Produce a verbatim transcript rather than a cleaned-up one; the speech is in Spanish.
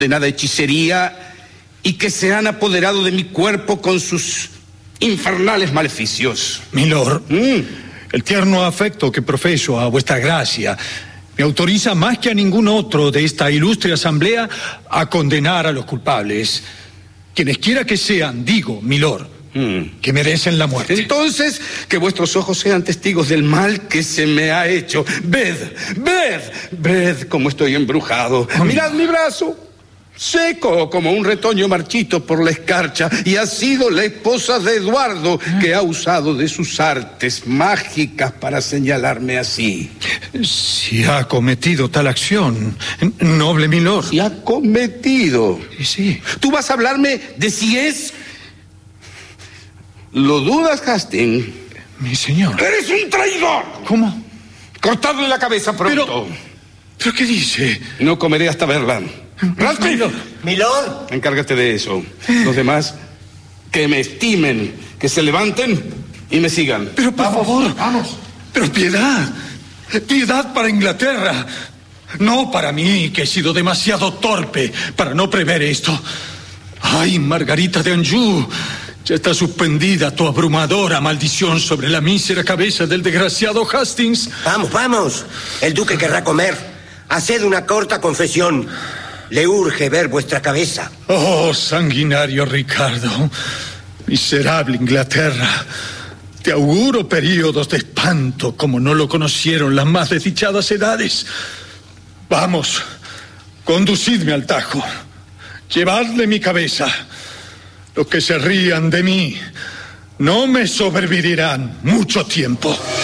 condenada hechicería y que se han apoderado de mi cuerpo con sus infernales maleficios. Milord, Mm. el tierno afecto que profeso a vuestra gracia me autoriza más que a ningún otro de esta ilustre asamblea a condenar a los culpables, quienes quiera que sean, digo, milord, mm. que merecen la muerte. Entonces, que vuestros ojos sean testigos del mal que se me ha hecho. Ved, ved, ved cómo estoy embrujado. Oh, mirad mi brazo, seco como un retoño marchito por la escarcha, y ha sido la esposa de Eduardo que ha usado de sus artes mágicas para señalarme así. Si ha cometido tal acción, noble milord. Si ha cometido. Sí, sí. Tú vas a hablarme de si es... ¿Lo dudas, Hastings? Mi señor. ¡Eres un traidor! ¿Cómo? Cortadle la cabeza pronto. Pero, ¿pero qué dice? No comeré hasta verla. ¡Radcliffe! ¡Milord! Encárgate de eso. Los demás, que me estimen, que se levanten y me sigan. Pero, por vamos, favor, vamos. Pero piedad. Piedad para Inglaterra. No para mí, que he sido demasiado torpe para no prever esto. Ay, Margarita de Anjou, ya está suspendida tu abrumadora maldición sobre la mísera cabeza del desgraciado Hastings. Vamos, vamos. El duque querrá comer. Haced una corta confesión. Le urge ver vuestra cabeza. Oh, sanguinario Ricardo, miserable Inglaterra, te auguro períodos de espanto como no lo conocieron las más desdichadas edades. Vamos, conducidme al Tajo, llevadle mi cabeza. Los que se rían de mí no me sobrevivirán mucho tiempo.